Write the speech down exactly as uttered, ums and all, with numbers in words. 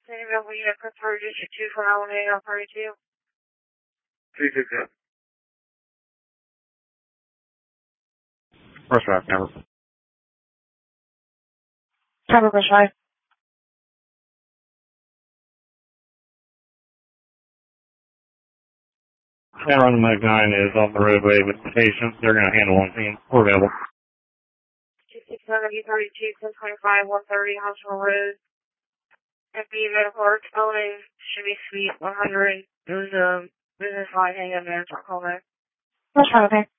Same available unit preferred District two for Alameda, L thirty-two. three two two. First route, number. Cover push five. Tower on the Mag nine is off the roadway with the patient. They're going to handle one scene. We're available. two six seven, U thirty-two, ten twenty-five, one thirty, Hospital Road. F B Medical Arts Building, should be Suite one hundred. It was a business line hang up there, so I'll call back. That's fine, okay.